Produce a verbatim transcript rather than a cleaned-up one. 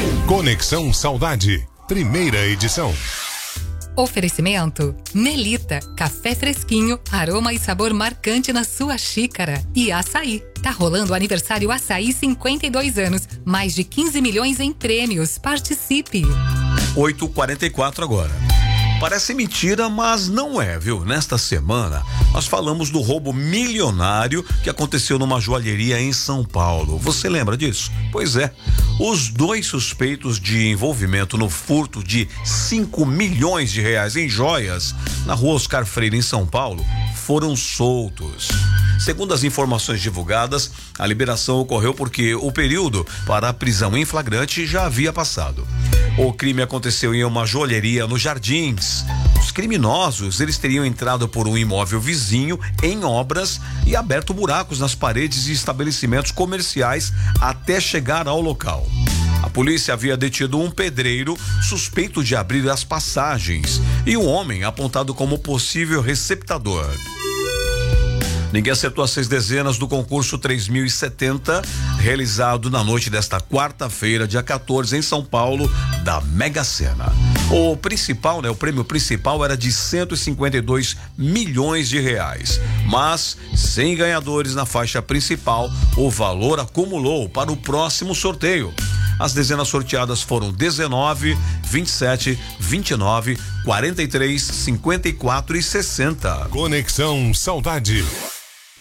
Conexão Saudade, primeira edição. Oferecimento Melita, café fresquinho, aroma e sabor marcante na sua xícara. E Açaí, tá rolando o aniversário Açaí cinquenta e dois anos, mais de quinze milhões em prêmios. Participe. oito e quarenta e quatro agora. Parece mentira, mas não é, viu? Nesta semana, nós falamos do roubo milionário que aconteceu numa joalheria em São Paulo. Você lembra disso? Pois é. Os dois suspeitos de envolvimento no furto de cinco milhões de reais em joias na rua Oscar Freire, em São Paulo, foram soltos. Segundo as informações divulgadas, a liberação ocorreu porque o período para a prisão em flagrante já havia passado. O crime aconteceu em uma joalheria nos Jardins. Os criminosos, eles teriam entrado por um imóvel vizinho em obras e aberto buracos nas paredes e estabelecimentos comerciais até chegar ao local. A polícia havia detido um pedreiro suspeito de abrir as passagens e um homem apontado como possível receptador. Ninguém acertou as seis dezenas do concurso três mil e setenta, realizado na noite desta quarta-feira, dia quatorze, em São Paulo, da Mega Sena. O principal, né, o prêmio principal era de cento e cinquenta e dois milhões de reais, mas sem ganhadores na faixa principal, o valor acumulou para o próximo sorteio. As dezenas sorteadas foram dezenove, vinte e sete, vinte e nove, quarenta e três, cinquenta e quatro e sessenta. Conexão Saudade.